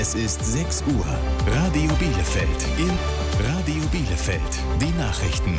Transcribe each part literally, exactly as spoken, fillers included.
Es ist sechs Uhr. Radio Bielefeld in Radio Bielefeld. Die Nachrichten.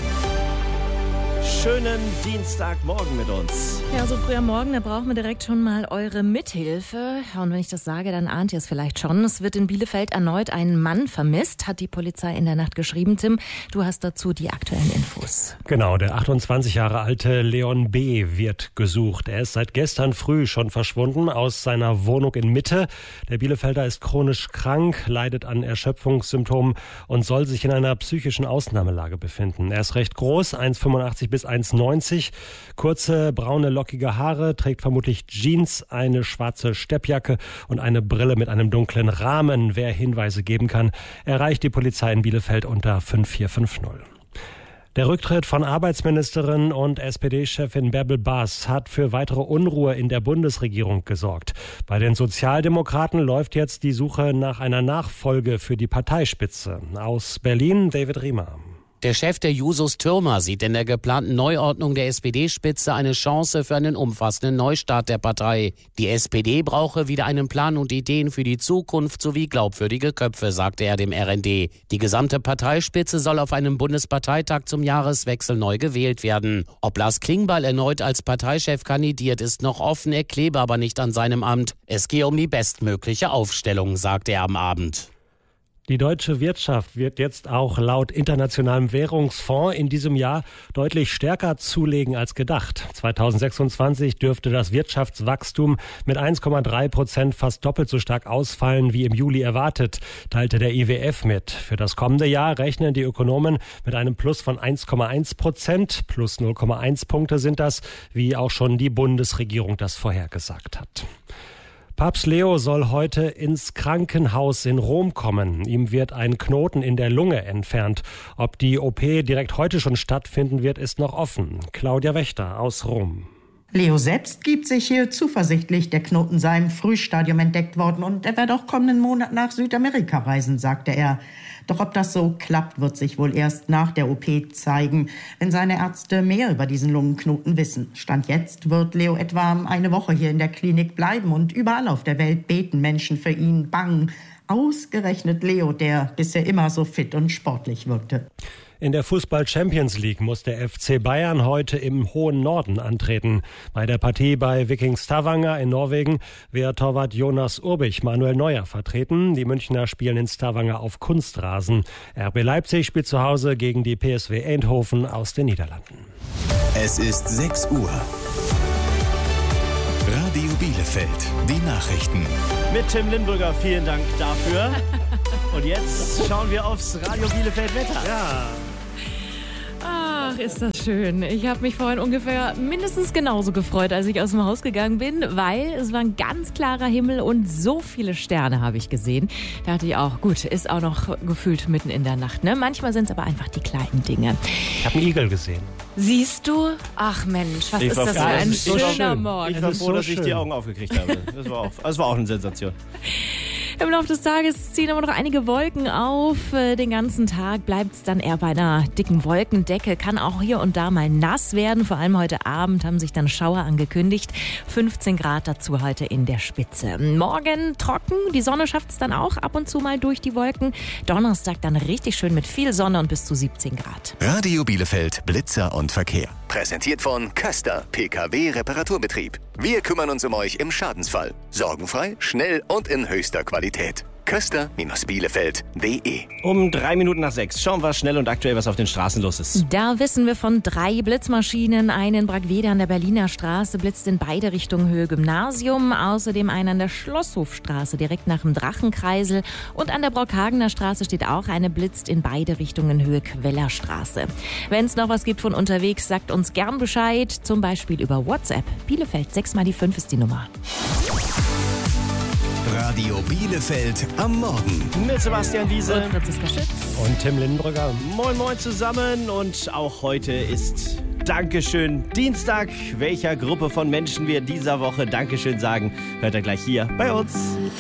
Schönen Dienstagmorgen mit uns. Ja, so früh am Morgen, da brauchen wir direkt schon mal eure Mithilfe. Und wenn ich das sage, dann ahnt ihr es vielleicht schon. Es wird in Bielefeld erneut ein Mann vermisst, hat die Polizei in der Nacht geschrieben. Tim, du hast dazu die aktuellen Infos. Genau, der achtundzwanzig Jahre alte Leon B. wird gesucht. Er ist seit gestern früh schon verschwunden aus seiner Wohnung in Mitte. Der Bielefelder ist chronisch krank, leidet an Erschöpfungssymptomen und soll sich in einer psychischen Ausnahmelage befinden. Er ist recht groß, eins Komma fünfundachtzig bis eins Komma neunzig, kurze, braune, lockige Haare, trägt vermutlich Jeans, eine schwarze Steppjacke und eine Brille mit einem dunklen Rahmen. Wer Hinweise geben kann, erreicht die Polizei in Bielefeld unter fünf vier fünf null. Der Rücktritt von Arbeitsministerin und S P D-Chefin Bärbel Baas hat für weitere Unruhe in der Bundesregierung gesorgt. Bei den Sozialdemokraten läuft jetzt die Suche nach einer Nachfolge für die Parteispitze. Aus Berlin, David Riemer. Der Chef der Jusos Thürmer sieht in der geplanten Neuordnung der S P D-Spitze eine Chance für einen umfassenden Neustart der Partei. Die S P D brauche wieder einen Plan und Ideen für die Zukunft sowie glaubwürdige Köpfe, sagte er dem R N D. Die gesamte Parteispitze soll auf einem Bundesparteitag zum Jahreswechsel neu gewählt werden. Ob Lars Klingbeil erneut als Parteichef kandidiert, ist noch offen, er klebe aber nicht an seinem Amt. Es gehe um die bestmögliche Aufstellung, sagte er am Abend. Die deutsche Wirtschaft wird jetzt auch laut Internationalem Währungsfonds in diesem Jahr deutlich stärker zulegen als gedacht. zweitausendsechsundzwanzig dürfte das Wirtschaftswachstum mit eins Komma drei Prozent fast doppelt so stark ausfallen wie im Juli erwartet, teilte der I W F mit. Für das kommende Jahr rechnen die Ökonomen mit einem Plus von eins Komma eins Prozent, plus null Komma eins Punkte sind das, wie auch schon die Bundesregierung das vorhergesagt hat. Papst Leo soll heute ins Krankenhaus in Rom kommen. Ihm wird ein Knoten in der Lunge entfernt. Ob die O P direkt heute schon stattfinden wird, ist noch offen. Claudia Wächter aus Rom. Leo selbst gibt sich hier zuversichtlich, der Knoten sei im Frühstadium entdeckt worden und er werde auch kommenden Monat nach Südamerika reisen, sagte er. Doch ob das so klappt, wird sich wohl erst nach der O P zeigen, wenn seine Ärzte mehr über diesen Lungenknoten wissen. Stand jetzt wird Leo etwa eine Woche hier in der Klinik bleiben und überall auf der Welt beten Menschen für ihn, bangen. Ausgerechnet Leo, der bisher immer so fit und sportlich wirkte. In der Fußball-Champions League muss der F C Bayern heute im hohen Norden antreten. Bei der Partie bei Viking Stavanger in Norwegen wird Torwart Jonas Urbich Manuel Neuer vertreten. Die Münchner spielen in Stavanger auf Kunstrasen. R B Leipzig spielt zu Hause gegen die P S V Eindhoven aus den Niederlanden. Es ist sechs Uhr. Radio Bielefeld, die Nachrichten. Mit Tim Lindberger, vielen Dank dafür. Und jetzt schauen wir aufs Radio Bielefeld Wetter. Ja. Ach, ist das schön. Ich habe mich vorhin ungefähr mindestens genauso gefreut, als ich aus dem Haus gegangen bin, weil es war ein ganz klarer Himmel und so viele Sterne habe ich gesehen. Da dachte ich auch, gut, ist auch noch gefühlt mitten in der Nacht. Ne? Manchmal sind es aber einfach die kleinen Dinge. Ich habe einen Igel gesehen. Siehst du? Ach Mensch, was Ich ist war das froh, für ein das ist so schöner schön. Morgen. Ich war ist froh, so dass ich schön. die Augen aufgekriegt habe. Das war auch, das war auch eine Sensation. Im Laufe des Tages ziehen aber noch einige Wolken auf. Den ganzen Tag bleibt es dann eher bei einer dicken Wolkendecke. Kann auch hier und da mal nass werden. Vor allem heute Abend haben sich dann Schauer angekündigt. fünfzehn Grad dazu heute in der Spitze. Morgen trocken. Die Sonne schafft es dann auch ab und zu mal durch die Wolken. Donnerstag dann richtig schön mit viel Sonne und bis zu siebzehn Grad. Radio Bielefeld, Blitzer und Verkehr. Präsentiert von Köster, P K W-Reparaturbetrieb. Wir kümmern uns um euch im Schadensfall. Sorgenfrei, schnell und in höchster Qualität. Köster Bielefeld punkt de. Um drei Minuten nach sechs schauen wir schnell und aktuell, was auf den Straßen los ist. Da wissen wir von drei Blitzmaschinen. Eine in Bragwede an der Berliner Straße blitzt in beide Richtungen Höhe Gymnasium. Außerdem eine an der Schlosshofstraße direkt nach dem Drachenkreisel. Und an der Brockhagener Straße steht auch eine blitzt in beide Richtungen Höhe Quellerstraße. Wenn es noch was gibt von unterwegs, sagt uns gern Bescheid. Zum Beispiel über WhatsApp. Bielefeld sechs mal die fünf ist die Nummer. Radio Bielefeld am Morgen. Mit Sebastian Wiese Und Franziska Schütz. Und Tim Lindenbrücker. Moin Moin zusammen und auch heute ist Dankeschön Dienstag. Welcher Gruppe von Menschen wir dieser Woche Dankeschön sagen, hört ihr gleich hier bei uns.